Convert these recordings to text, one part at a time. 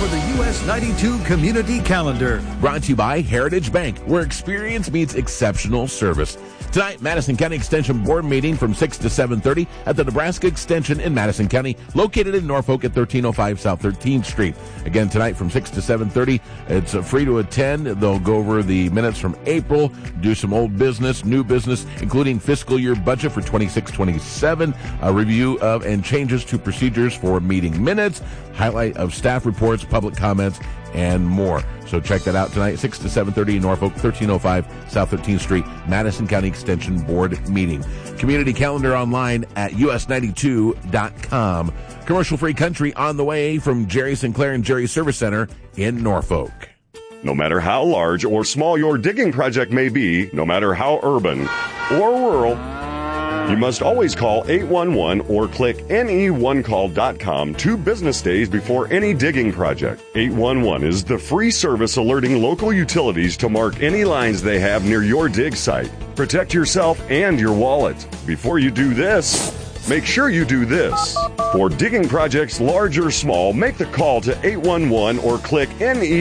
the US 92 Community Calendar. Brought to you by Heritage Bank, where experience meets exceptional service. Tonight, Madison County Extension Board meeting from 6 to 7:30 at the Nebraska Extension in Madison County, located in Norfolk at 1305 South 13th Street. Again, tonight from 6 to 7:30, it's free to attend. They'll go over the minutes from April, do some old business, new business, including fiscal year budget for 26-27, a review of and changes to procedures for meeting minutes, highlight of staff reports, public comments, and more. So check that out tonight, 6 to 7:30 in Norfolk, 1305 South 13th Street, Madison County Extension Board meeting. Community calendar online at us92.com. Commercial-free country on the way from Jerry Sinclair and Jerry Service Center in Norfolk. No matter how large or small your digging project may be, no matter how urban or rural, you must always call 811 or click ne1call.com 2 business days before any digging project. 811 is the free service alerting local utilities to mark any lines they have near your dig site. Protect yourself and your wallet. Before you do this, make sure you do this. For digging projects large or small, make the call to 811 or click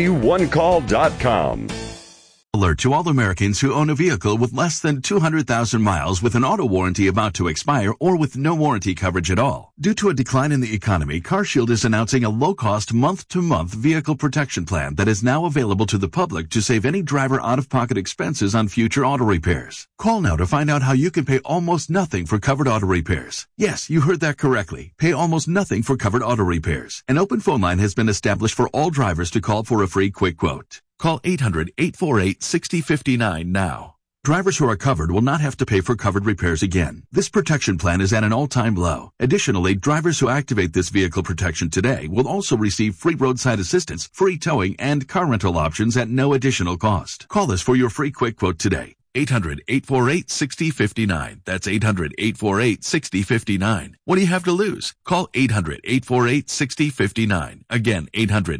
ne1call.com. Alert to all Americans who own a vehicle with less than 200,000 miles with an auto warranty about to expire or with no warranty coverage at all. Due to a decline in the economy, CarShield is announcing a low-cost month-to-month vehicle protection plan that is now available to the public to save any driver out-of-pocket expenses on future auto repairs. Call now to find out how you can pay almost nothing for covered auto repairs. Yes, you heard that correctly. Pay almost nothing for covered auto repairs. An open phone line has been established for all drivers to call for a free quick quote. Call 800-848-6059 now. Drivers who are covered will not have to pay for covered repairs again. This protection plan is at an all-time low. Additionally, drivers who activate this vehicle protection today will also receive free roadside assistance, free towing, and car rental options at no additional cost. Call us for your free quick quote today. 800-848-6059. That's 800-848-6059. What do you have to lose? Call 800-848-6059. Again,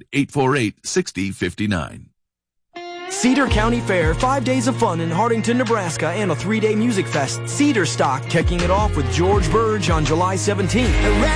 800-848-6059. Cedar County Fair, 5 days of fun in Hardington, Nebraska, and a 3-day music fest. Cedar Stock kicking it off with George Burge on July 17th.